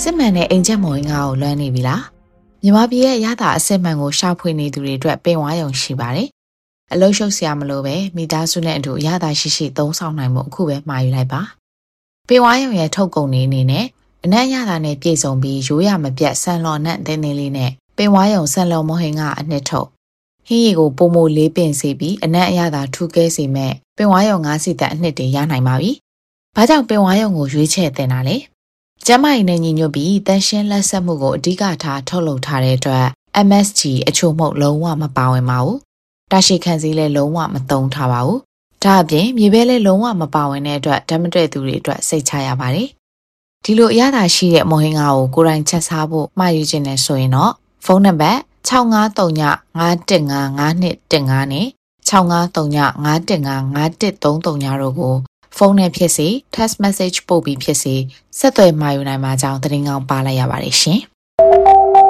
စစ်မှန်တဲ့အင်ဂျင်မော်ငါကိုလွှမ်းနေပြီလားမြန်မာပြည်ရဲ့ရတာအစစ်မှန်ကိုရှာဖွေနေသူတွေအတွက်ပင်ဝါယုံရှိပါတယ်အလုံးရှုပ်စရာမလိုပဲမိသားစုနဲ့အတူရတာရှိသုံးဆောင်နိုင်မှုအခုပဲမှာယူလိုက်ပါပင်ဝါယုံရဲ့ထုတ်ကုန်နေအနေနဲ့အနက်ရတာနဲ့ပြည်စုံပြီးရိုးရမပြတ်ဆန်လော်နဲ့တင်းတင်းလေးနဲ့ပင်ဝါယုံဆန်လော်မဟင်ကအနှစ်ထုတ်ဟင်းရီကိုပုံမိုလေးပင်စီပြီးအနက်အရသာထူးကဲစီမဲ့ပင်ဝါယုံ9စီတက်အနှစ်တွေရနိုင်ပါပြီဘာကြောင့်ပင်ဝါယုံကိုရွေးချယ်တင်တာလဲကျမကြီးနဲ့ညီညွတ်ပြီးတန်ရှင်းလက်ဆက်မှုကိုအဓိကထားထုတ်လုပ်ထားတဲ့အတွက် MSG အချို့မှုလုံးဝမပါဝင်ပါဘူး။တာရှိခံစည်းလည်းလုံးဝမသုံးထားပါဘူး။ဒါအပြင်မြေပဲလည်းလုံးဝမပါဝင်တဲ့အတွက်ဓာတ်မတွေ့သူတွေအတွက်စိတ်ချရပါတယ်။ဒီလိုအရသာရှိတဲ့မော်ဟင်းကားကိုကိုယ်တိုင်ချက်စားဖို့မှာယူခြင်းနဲ့ဆိုရင်တော့ဖုန်းနံပါတ်653951551215နဲ့653951551333တို့ကိုဖုန်းနဲ့ဖြစ်စေ text message ပို့ပြီးဖြစ်စေဆက်သွယ်မှာယူနိုင်မှာကြောင်းသတင်းကောင်းပါလိုက်ရပါတယ်ရှင်။